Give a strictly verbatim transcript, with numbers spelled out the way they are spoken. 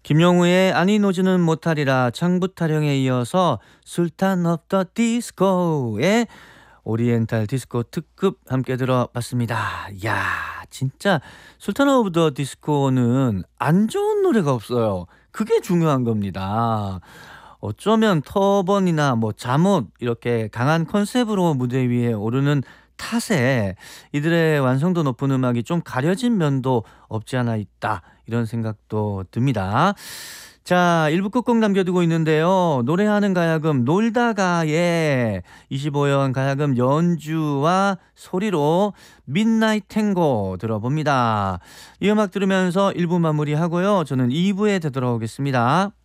김영우의 아니 노지는 못하리라 창부 타령에 이어서 술탄 오브 더 디스코의 오리엔탈 디스코 특급 함께 들어봤습니다. 야, 진짜 술탄 오브 더 디스코는 안 좋은 노래가 없어요. 그게 중요한 겁니다. 어쩌면 터번이나 뭐 잠옷 이렇게 강한 컨셉으로 무대 위에 오르는 탓에 이들의 완성도 높은 음악이 좀 가려진 면도 없지 않아 있다. 이런 생각도 듭니다. 자, 일 부 끝곡 남겨두고 있는데요. 노래하는 가야금 놀다가의 이십오 연 가야금 연주와 소리로 midnight 탱고 들어봅니다. 이 음악 들으면서 일 부 마무리하고요. 저는 이 부에 되돌아오겠습니다.